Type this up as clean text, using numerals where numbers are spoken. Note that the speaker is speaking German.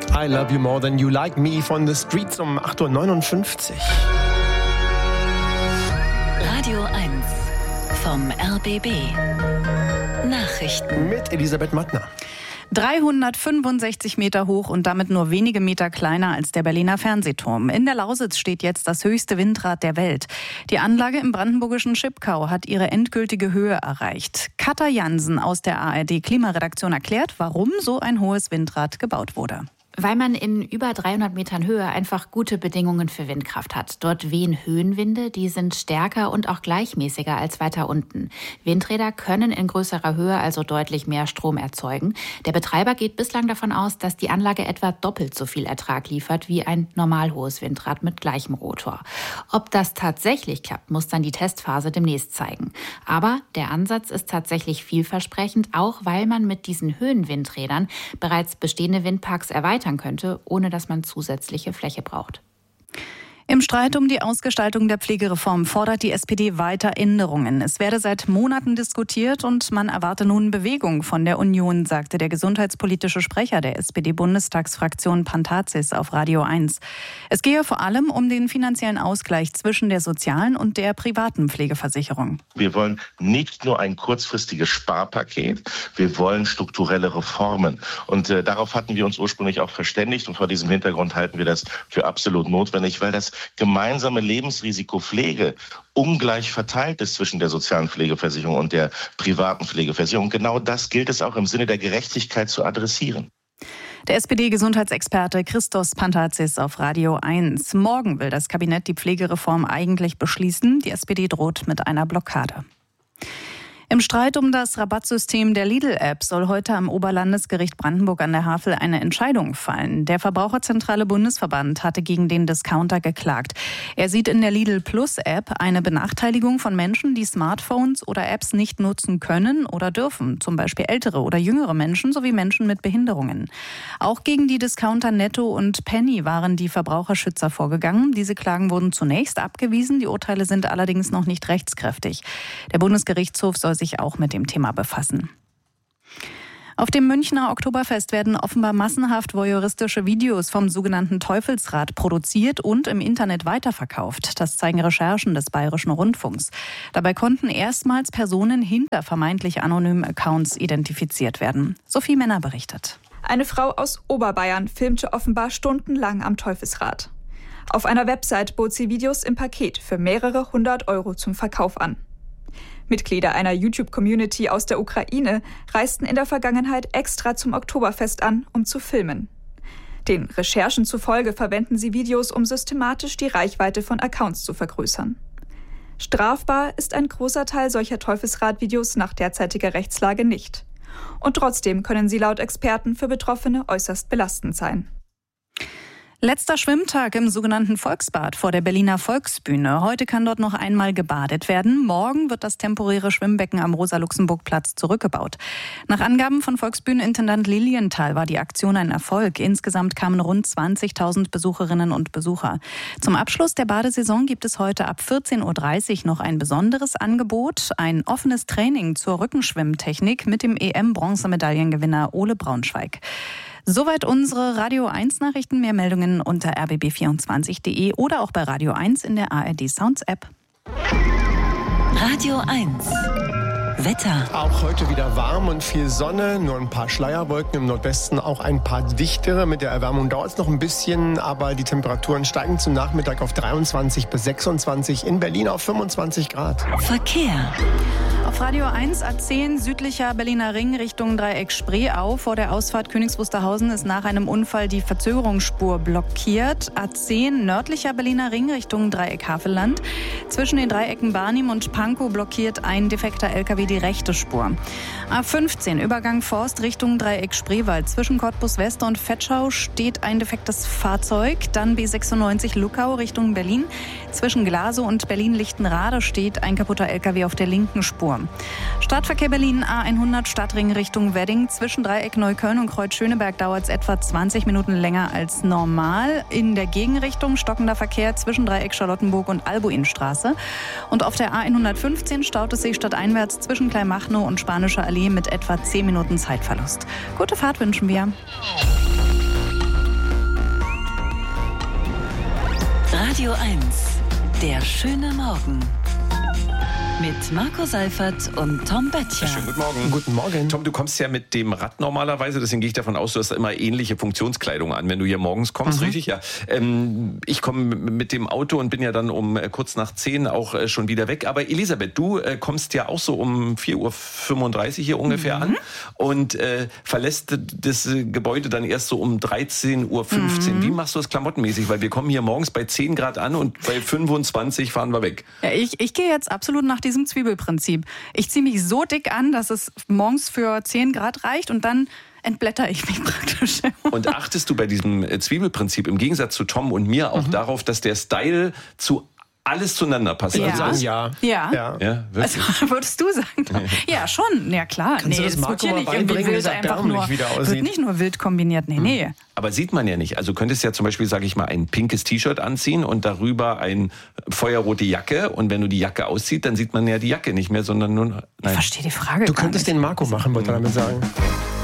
I Love You More Than You Like Me von The Streets um 8.59 Uhr. Radio 1 vom RBB. Nachrichten. Mit Elisabeth Mattner. 365 Meter hoch und damit nur wenige Meter kleiner als der Berliner Fernsehturm. In der Lausitz steht jetzt das höchste Windrad der Welt. Die Anlage im brandenburgischen Schipkau hat ihre endgültige Höhe erreicht. Katja Jansen aus der ARD-Klimaredaktion erklärt, warum so ein hohes Windrad gebaut wurde. Weil man in über 300 Metern Höhe einfach gute Bedingungen für Windkraft hat. Dort wehen Höhenwinde, die sind stärker und auch gleichmäßiger als weiter unten. Windräder können in größerer Höhe also deutlich mehr Strom erzeugen. Der Betreiber geht bislang davon aus, dass die Anlage etwa doppelt so viel Ertrag liefert wie ein normal hohes Windrad mit gleichem Rotor. Ob das tatsächlich klappt, muss dann die Testphase demnächst zeigen. Aber der Ansatz ist tatsächlich vielversprechend, auch weil man mit diesen Höhenwindrädern bereits bestehende Windparks erweitern könnte, ohne dass man zusätzliche Fläche braucht. Im Streit um die Ausgestaltung der Pflegereform fordert die SPD weiter Änderungen. Es werde seit Monaten diskutiert und man erwarte nun Bewegung von der Union, sagte der gesundheitspolitische Sprecher der SPD-Bundestagsfraktion Pantazis auf Radio 1. Es gehe vor allem um den finanziellen Ausgleich zwischen der sozialen und der privaten Pflegeversicherung. Wir wollen nicht nur ein kurzfristiges Sparpaket, wir wollen strukturelle Reformen. Und darauf hatten wir uns ursprünglich auch verständigt und vor diesem Hintergrund halten wir das für absolut notwendig, weil das gemeinsame Lebensrisiko Pflege ungleich verteilt ist zwischen der sozialen Pflegeversicherung und der privaten Pflegeversicherung. Genau das gilt es auch im Sinne der Gerechtigkeit zu adressieren. Der SPD-Gesundheitsexperte Christos Pantazis auf Radio 1. Morgen will das Kabinett die Pflegereform eigentlich beschließen. Die SPD droht mit einer Blockade. Im Streit um das Rabattsystem der Lidl-App soll heute am Oberlandesgericht Brandenburg an der Havel eine Entscheidung fallen. Der Verbraucherzentrale Bundesverband hatte gegen den Discounter geklagt. Er sieht in der Lidl-Plus-App eine Benachteiligung von Menschen, die Smartphones oder Apps nicht nutzen können oder dürfen. Zum Beispiel ältere oder jüngere Menschen sowie Menschen mit Behinderungen. Auch gegen die Discounter Netto und Penny waren die Verbraucherschützer vorgegangen. Diese Klagen wurden zunächst abgewiesen. Die Urteile sind allerdings noch nicht rechtskräftig. Der Bundesgerichtshof soll sich auch mit dem Thema befassen. Auf dem Münchner Oktoberfest werden offenbar massenhaft voyeuristische Videos vom sogenannten Teufelsrad produziert und im Internet weiterverkauft. Das zeigen Recherchen des Bayerischen Rundfunks. Dabei konnten erstmals Personen hinter vermeintlich anonymen Accounts identifiziert werden. Sophie Männer berichtet. Eine Frau aus Oberbayern filmte offenbar stundenlang am Teufelsrad. Auf einer Website bot sie Videos im Paket für mehrere 100 € zum Verkauf an. Mitglieder einer YouTube-Community aus der Ukraine reisten in der Vergangenheit extra zum Oktoberfest an, um zu filmen. Den Recherchen zufolge verwenden sie Videos, um systematisch die Reichweite von Accounts zu vergrößern. Strafbar ist ein großer Teil solcher Teufelsrad-Videos nach derzeitiger Rechtslage nicht. Und trotzdem können sie laut Experten für Betroffene äußerst belastend sein. Letzter Schwimmtag im sogenannten Volksbad vor der Berliner Volksbühne. Heute kann dort noch einmal gebadet werden. Morgen wird das temporäre Schwimmbecken am Rosa-Luxemburg-Platz zurückgebaut. Nach Angaben von Volksbühnenintendant Lilienthal war die Aktion ein Erfolg. Insgesamt kamen rund 20.000 Besucherinnen und Besucher. Zum Abschluss der Badesaison gibt es heute ab 14.30 Uhr noch ein besonderes Angebot. Ein offenes Training zur Rückenschwimmtechnik mit dem EM-Bronzemedaillengewinner Ole Braunschweig. Soweit unsere Radio 1 Nachrichten. Mehr Meldungen unter rbb24.de oder auch bei Radio 1 in der ARD Sounds App. Radio 1. Wetter. Auch heute wieder warm und viel Sonne, nur ein paar Schleierwolken im Nordwesten, auch ein paar dichtere. Mit der Erwärmung dauert es noch ein bisschen, aber die Temperaturen steigen zum Nachmittag auf 23 bis 26, in Berlin auf 25 Grad. Verkehr. Auf Radio 1 A10 südlicher Berliner Ring Richtung Dreieck Spreeau. Vor der Ausfahrt Königs Wusterhausen ist nach einem Unfall die Verzögerungsspur blockiert. A10 nördlicher Berliner Ring Richtung Dreieck Havelland. Zwischen den Dreiecken Barnim und Pankow blockiert ein defekter LKW die rechte Spur. A15 Übergang Forst Richtung Dreieck Spreewald. Zwischen Cottbus West und Vetschau steht ein defektes Fahrzeug. Dann B96 Luckau Richtung Berlin. Zwischen Glasow und Berlin-Lichtenrade steht ein kaputter LKW auf der linken Spur. Stadtverkehr Berlin A100 Stadtring Richtung Wedding. Zwischen Dreieck Neukölln und Kreuz Schöneberg dauert es etwa 20 Minuten länger als normal. In der Gegenrichtung stockender Verkehr zwischen Dreieck Charlottenburg und Albuinstraße. Und auf der A115 staut es sich stadteinwärts zwischen Kleinmachnow und Spanische Allee mit etwa 10 Minuten Zeitverlust. Gute Fahrt wünschen wir. Radio 1, der schöne Morgen. Mit Marco Seifert und Tom Böttcher. Schönen guten Morgen. Guten Morgen. Tom, du kommst ja mit dem Rad normalerweise, deswegen gehe ich davon aus, du hast immer ähnliche Funktionskleidung an, wenn du hier morgens kommst, richtig? Ja. Ich komme mit dem Auto und bin ja dann um kurz nach 10 auch schon wieder weg. Aber Elisabeth, du kommst ja auch so um 4.35 Uhr hier ungefähr an und verlässt das Gebäude dann erst so um 13.15 Uhr. Wie machst du das klamottenmäßig? Weil wir kommen hier morgens bei 10 Grad an und bei 25 fahren wir weg. Ja, ich gehe jetzt absolut nach diesem Zwiebelprinzip. Ich ziehe mich so dick an, dass es morgens für 10 Grad reicht und dann entblätter ich mich praktisch. Und achtest du bei diesem Zwiebelprinzip im Gegensatz zu Tom und mir auch darauf, dass der Style zu alles zueinander passt? Ich würde sagen, ja. Ja, wirklich? Also, würdest du sagen? Ja, schon. Ja, klar. Kannst du das Marco mal beibringen, wie das erbärmlich wieder aussieht? Wird nicht nur wild kombiniert. Nee. Aber sieht man ja nicht. Also könntest ja zum Beispiel, sage ich mal, ein pinkes T-Shirt anziehen und darüber eine feuerrote Jacke. Und wenn du die Jacke ausziehst, dann sieht man ja die Jacke nicht mehr, sondern nur... Nein. Ich verstehe die Frage Du gar könntest nicht. den Marco machen, wollte er damit sagen.